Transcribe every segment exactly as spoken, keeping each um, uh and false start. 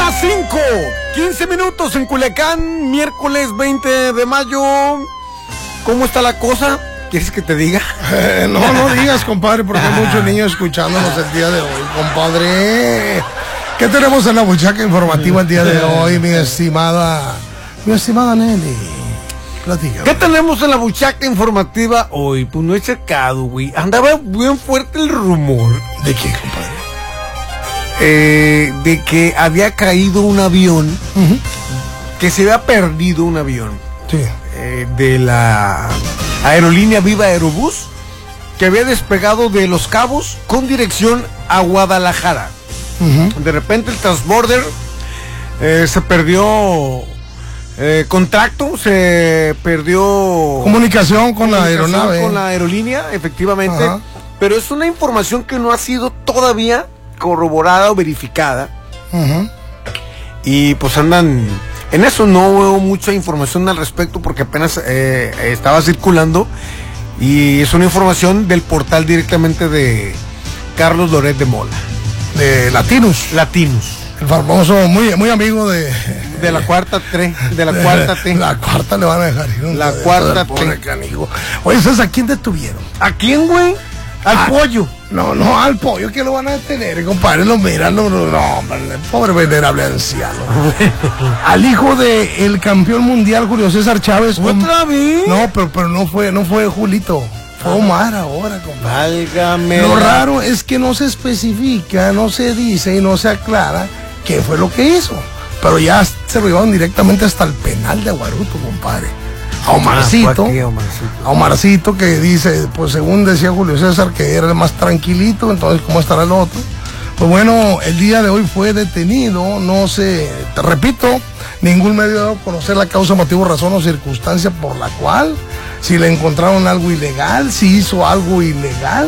las cinco, quince minutos en Culiacán, miércoles veinte de mayo. ¿Cómo está la cosa? ¿Quieres que te diga? Eh, no, no digas, compadre, porque hay muchos niños escuchándonos el día de hoy, compadre. ¿Qué tenemos en la buchaca informativa el día de hoy, mi estimada, mi estimada Nelly? Platícame. ¿Qué tenemos en la buchaca informativa hoy? Pues no he checado, güey. Andaba bien fuerte el rumor. ¿De qué, compadre? Eh, de que había caído un avión, uh-huh. que se había perdido un avión. Sí. Eh, de la aerolínea Viva Aerobús, que había despegado de Los Cabos con dirección a Guadalajara. Uh-huh. De repente el transborder eh, se perdió eh, contacto, se perdió comunicación con la aeronave, con la aerolínea, efectivamente. Uh-huh. Pero es una información que no ha sido todavía corroborada o verificada. Uh-huh. Y pues andan en eso. No veo mucha información al respecto porque apenas eh, estaba circulando, y es una información del portal directamente de Carlos Loret de Mola, de Latinus. Latinus. El famoso, muy, muy amigo de... De la cuarta T. De la cuarta T. La cuarta le van a dejar ir. La cuarta T. Oye, ¿sabes a quién detuvieron? ¿A quién, güey? Al ah, pollo. No, no, al pollo, que lo van a detener, compadre. Lo miran, no, no, no, pobre venerable anciano. Al hijo de el campeón mundial, Julio César Chávez. ¿Otra vez? No, pero, pero no fue, no fue Julito. Fue Omar ahora, compadre. Válgame. Lo raro es que no se especifica, no se dice y no se aclara qué fue lo que hizo. Pero ya se lo llevaron directamente hasta el penal de Aguaruto, compadre. A Omarcito, ah, Omarcito, a Omarcito, que dice, pues según decía Julio César, que era el más tranquilito. Entonces, ¿cómo estará el otro? Pues bueno, el día de hoy fue detenido. No sé, te repito, ningún medio debe conocer la causa, motivo, razón o circunstancia por la cual, si le encontraron algo ilegal, si hizo algo ilegal,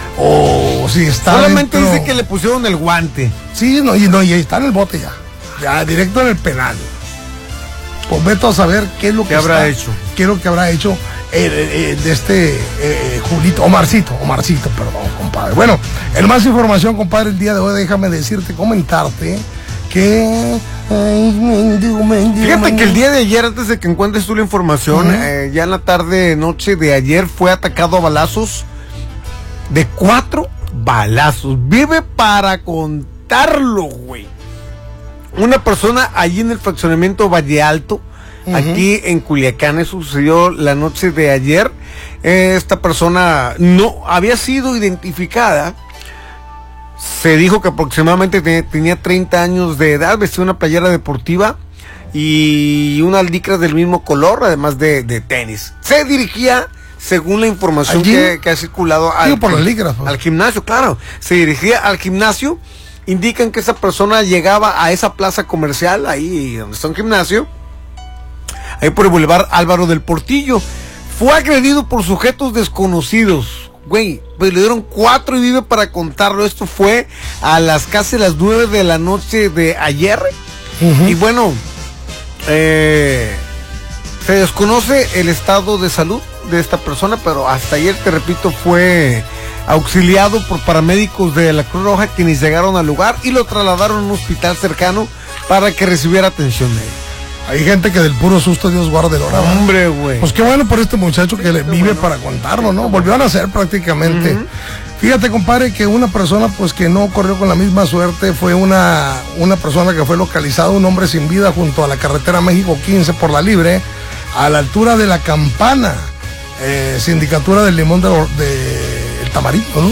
o si está solamente dentro... dice que le pusieron el guante. Sí, no, y no, y está en el bote ya, ya directo en el penal. Pues veto a saber qué es lo que habrá está, hecho. qué es lo que habrá hecho eh, eh, de este eh, Julito, Omarcito, Omarcito, perdón, compadre. Bueno, el más información, compadre, el día de hoy, déjame decirte, comentarte que... Ay, mendigo, mendigo, Fíjate mendigo. que el día de ayer, antes de que encuentres tú la información, uh-huh. eh, ya en la tarde, noche de ayer, fue atacado a balazos, de cuatro balazos. Vive para contarlo, güey. Una persona allí en el fraccionamiento Valle Alto, uh-huh. aquí en Culiacán. Eso sucedió la noche de ayer. Eh, esta persona no había sido identificada. Se dijo que aproximadamente te, tenía treinta años de edad, vestía una playera deportiva y una licra del mismo color, además de, de tenis. Se dirigía, según la información que, que ha circulado, al, por las licras, pues. al gimnasio, claro. Se dirigía al gimnasio. Indican que esa persona llegaba a esa plaza comercial, ahí donde está un gimnasio, ahí por el Boulevard Álvaro del Portillo. Fue agredido por sujetos desconocidos. Güey, pues le dieron cuatro y vive para contarlo. Esto fue a las casi las nueve de la noche de ayer. Uh-huh. Y bueno, eh, se desconoce el estado de salud de esta persona, pero hasta ayer, te repito, fue auxiliado por paramédicos de la Cruz Roja, quienes llegaron al lugar y lo trasladaron a un hospital cercano para que recibiera atención de él. Hay gente que del puro susto Dios guarde el hora. Hombre, güey. Pues qué bueno por este muchacho que le vive bueno. para contarlo, ¿no? Volvió a nacer prácticamente. Uh-huh. Fíjate, compadre, que una persona pues que no corrió con la misma suerte fue una, una persona que fue localizada, un hombre sin vida junto a la carretera México quince por La Libre, a la altura de la Campana, eh, sindicatura del Limón de, de el Tamarindo, ¿no?